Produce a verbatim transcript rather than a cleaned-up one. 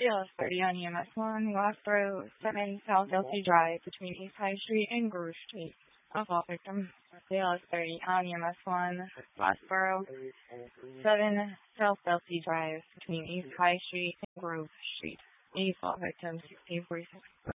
Sales thirty on E M S one, Glassboro seven South Elsie Drive between East High Street and Grove Street. Assault victim. Sales thirty on E M S one, Glassboro seven South Elsie Drive between East High Street and Grove Street. Assault victim sixteen forty-six.